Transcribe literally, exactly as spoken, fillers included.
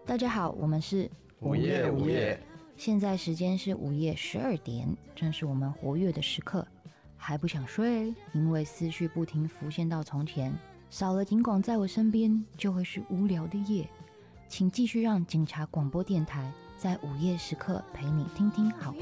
大家好，我们是午夜午夜， 现在时间是午夜十二点，正是我们活跃的时刻。还不想睡，因为思绪不停浮现到从前，少了警广在我身边，就会是无聊的夜。请继续让警察广播电台在午夜时刻陪你听听好